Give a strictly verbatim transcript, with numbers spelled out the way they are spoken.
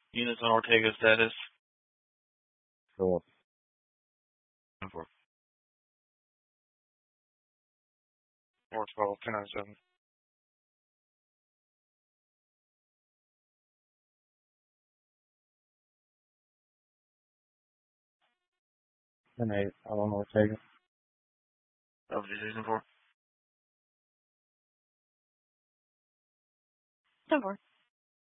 Units on Ortega status. Cool. four twelve, ten oh seven. ten eight, Allen Ortega. Of Division four. ten four.